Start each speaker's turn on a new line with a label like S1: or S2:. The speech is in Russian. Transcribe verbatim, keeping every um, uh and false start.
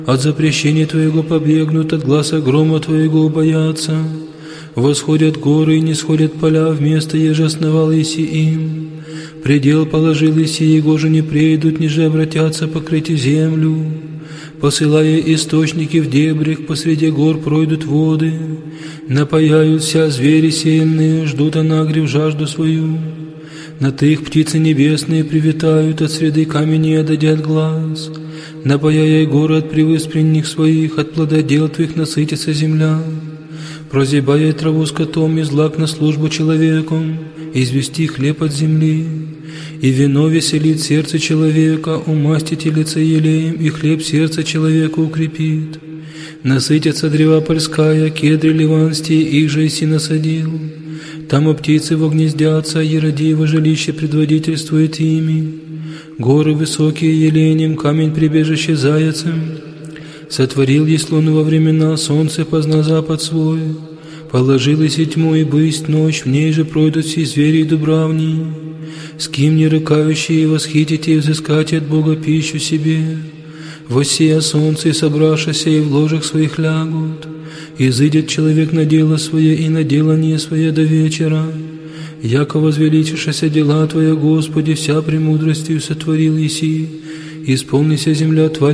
S1: От запрещения Твоего побегнут, от гласа грома Твоего боятся. Восходят горы и не сходят поля, вместо еже основал еси им. Предел положил еси, его же не прейдут, ниже обратятся покрыть землю. Посылая источники в дебрях, посреди гор пройдут воды. Напаяются звери сильные, ждут анагрев жажду свою. На их птицы небесные привитают, от среды камней отойдят глаз. Напаяя горы от привыспренних своих, от плододел Твоих насытится земля. Прозябая траву скотом и злак на службу человеку, извести хлеб от земли. И вино веселит сердце человека, умастит телица елеем, и хлеб сердце человека укрепит. Насытятся древа польская, кедры ливанские, их же иси насадил. Там и птицы во гнездятся, Еродиево жилище предводительствует ими. Горы высокие еленем, камень прибежище заяцем. Сотворил еслон во времена, солнце позна запад свой. Положил иси тьму и бысть ночь, в ней же пройдут все звери и дубравни. С кем не рыкающие восхитите и взыскать от Бога пищу себе. Воссея солнце и собравшися, и в ложах своих лягут. Изыдет человек на дело свое и на делание свое до вечера. Яко возвеличишася дела Твоя, Господи, вся премудростью сотворил еси, исполнися земля Твоя.